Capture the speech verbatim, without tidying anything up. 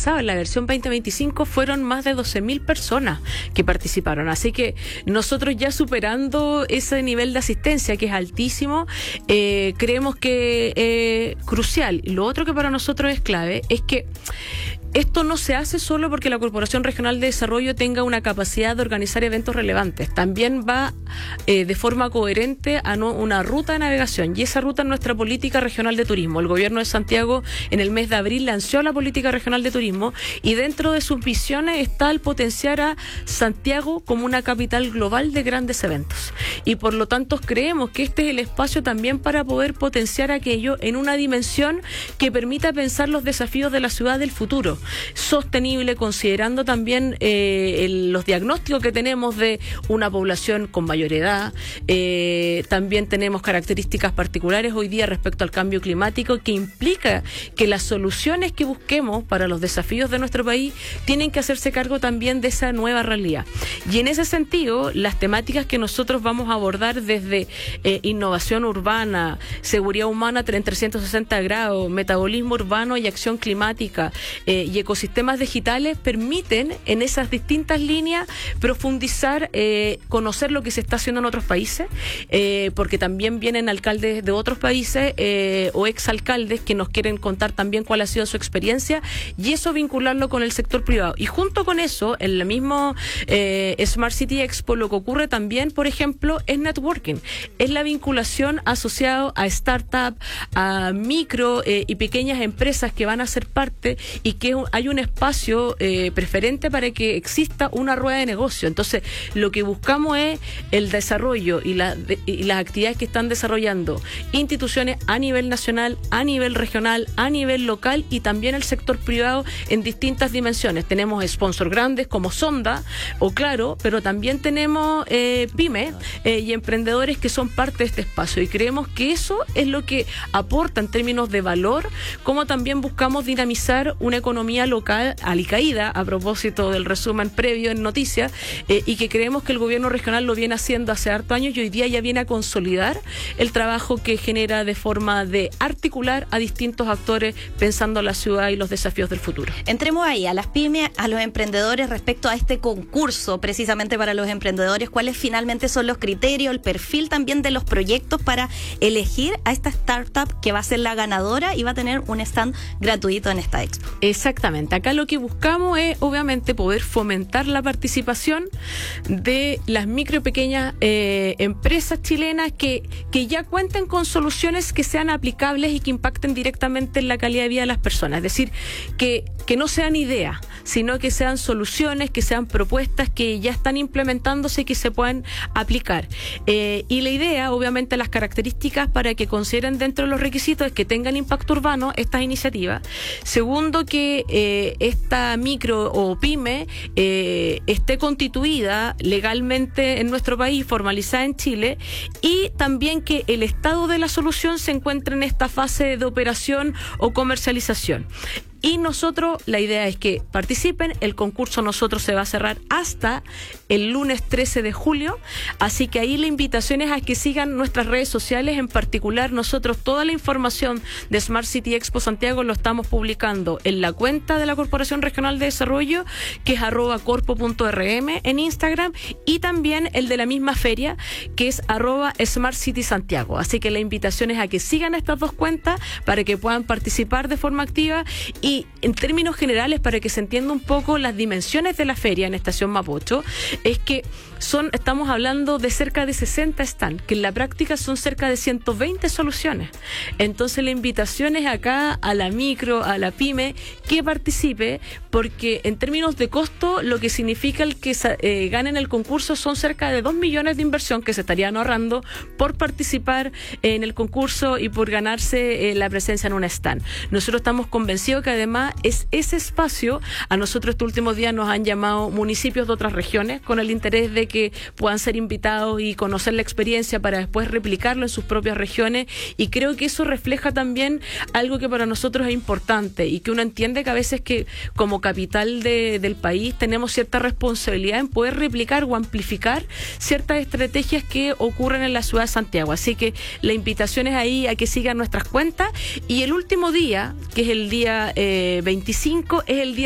pasado, en la versión veinte veinticinco, fueron más de doce mil personas que participaron. Así que nosotros ya superando ese nivel de asistencia, que es altísimo, eh, creemos que es eh, crucial. Lo otro que para nosotros es clave es que esto no se hace solo porque la Corporación Regional de Desarrollo tenga una capacidad de organizar eventos relevantes. También va eh, de forma coherente a no, una ruta de navegación, y esa ruta es nuestra política regional de turismo. El gobierno de Santiago en el mes de abril lanzó la política regional de turismo, y dentro de sus visiones está el potenciar a Santiago como una capital global de grandes eventos. Y por lo tanto creemos que este es el espacio también para poder potenciar aquello en una dimensión que permita pensar los desafíos de la ciudad del futuro, sostenible, considerando también eh, el, los diagnósticos que tenemos de una población con mayor edad. Eh, también tenemos características particulares hoy día respecto al cambio climático, que implica que las soluciones que busquemos para los desafíos de nuestro país tienen que hacerse cargo también de esa nueva realidad. Y en ese sentido, las temáticas que nosotros vamos a abordar desde eh, innovación urbana, seguridad humana en trescientos sesenta grados, metabolismo urbano y acción climática, eh, y ecosistemas digitales, permiten en esas distintas líneas profundizar, eh, conocer lo que se está haciendo en otros países, eh, porque también vienen alcaldes de otros países eh, o exalcaldes que nos quieren contar también cuál ha sido su experiencia, y eso vincularlo con el sector privado. Y junto con eso, en el mismo eh, Smart City Expo, lo que ocurre también, por ejemplo, es networking, es la vinculación asociado a startup, a micro eh, y pequeñas empresas que van a ser parte, y que hay un espacio eh, preferente para que exista una rueda de negocio. Entonces, lo que buscamos es el desarrollo y, la, de, y las actividades que están desarrollando instituciones a nivel nacional, a nivel regional, a nivel local, y también el sector privado en distintas dimensiones. Tenemos sponsors grandes como Sonda o Claro, pero también tenemos eh, pymes eh, y emprendedores que son parte de este espacio, y creemos que eso es lo que aporta en términos de valor, como también buscamos dinamizar una economía local alicaída, a propósito del resumen previo en noticias, eh, y que creemos que el gobierno regional lo viene haciendo hace harto años, y hoy día ya viene a consolidar el trabajo que genera de forma de articular a distintos actores pensando en la ciudad y los desafíos del futuro. Entremos ahí, a las pymes, a los emprendedores, respecto a este concurso precisamente para los emprendedores. ¿Cuáles finalmente son los criterios, el perfil también de los proyectos para elegir a esta startup que va a ser la ganadora y va a tener un stand gratuito en esta expo? Exactamente. Acá lo que buscamos es, obviamente, poder fomentar la participación de las micro y pequeñas eh, empresas chilenas que, que ya cuenten con soluciones que sean aplicables y que impacten directamente en la calidad de vida de las personas. Es decir, que, que no sean ideas, sino que sean soluciones, que sean propuestas que ya están implementándose y que se puedan aplicar. Eh, y la idea, obviamente, las características para que consideren dentro de los requisitos es que tengan impacto urbano estas iniciativas. Segundo, que eh, esta micro o pyme eh, esté constituida legalmente en nuestro país, formalizada en Chile, y también que el estado de la solución se encuentre en esta fase de operación o comercialización. Y nosotros, la idea es que participen. El concurso nosotros se va a cerrar hasta el lunes trece de julio, así que ahí la invitación es a que sigan nuestras redes sociales. En particular, nosotros toda la información de Smart City Expo Santiago lo estamos publicando en la cuenta de la Corporación Regional de Desarrollo, que es arroba corpo punto rm en Instagram, y también el de la misma feria, que es arroba Smart City Santiago. Así que la invitación es a que sigan estas dos cuentas para que puedan participar de forma activa. Y en términos generales, para que se entienda un poco las dimensiones de la feria en Estación Mapocho, es que son, estamos hablando de cerca de sesenta stands, que en la práctica son cerca de ciento veinte soluciones. Entonces la invitación es acá a la micro, a la pyme, que participe, porque en términos de costo, lo que significa el que eh, ganen el concurso son cerca de dos millones de inversión que se estarían ahorrando por participar en el concurso y por ganarse eh, la presencia en un stand. Nosotros estamos convencidos que además es ese espacio. A nosotros estos últimos días nos han llamado municipios de otras regiones con el interés de que puedan ser invitados y conocer la experiencia para después replicarlo en sus propias regiones, y creo que eso refleja también algo que para nosotros es importante y que uno entiende que a veces que como capital de, del país tenemos cierta responsabilidad en poder replicar o amplificar ciertas estrategias que ocurren en la ciudad de Santiago. Así que la invitación es ahí a que sigan nuestras cuentas, y el último día, que es el día eh, veinticinco, es el día